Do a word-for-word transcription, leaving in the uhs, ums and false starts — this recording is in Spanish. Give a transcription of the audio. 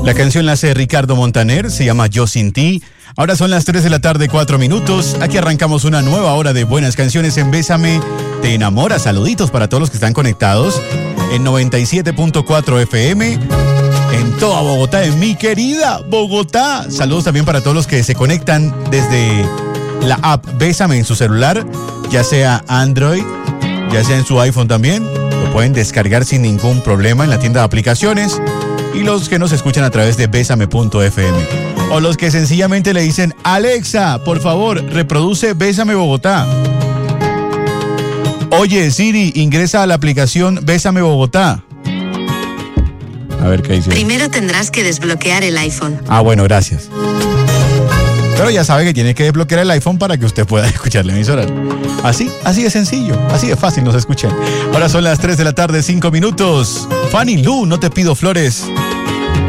La canción la hace Ricardo Montaner, se llama Yo Sin Ti. Ahora son las tres de la tarde, cuatro minutos. Aquí arrancamos una nueva hora de buenas canciones en Bésame Te Enamora. Saluditos para todos los que están conectados en noventa y siete punto cuatro F M. En toda Bogotá, en mi querida Bogotá. Saludos también para todos los que se conectan desde la app Bésame en su celular, ya sea Android, ya sea en su iPhone también. Lo pueden descargar sin ningún problema en la tienda de aplicaciones. Y los que nos escuchan a través de bésame punto F M. O los que sencillamente le dicen: Alexa, por favor, reproduce Bésame Bogotá. Oye, Siri, ingresa a la aplicación Bésame Bogotá. A ver qué dice. Primero tendrás que desbloquear el iPhone. Ah, bueno, gracias. Pero ya sabe que tiene que desbloquear el iPhone para que usted pueda escuchar la emisora. Así, así de sencillo, así de fácil nos escuchan. Ahora son las tres de la tarde, cinco minutos. Fanny Lu, No Te Pido Flores.